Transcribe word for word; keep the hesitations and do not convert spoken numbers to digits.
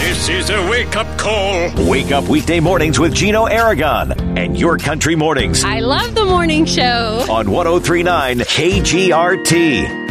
This is a wake-up call. Wake up weekday mornings with Gino Aragon and Your Country Mornings I love the morning show. on one oh three point nine K G R T.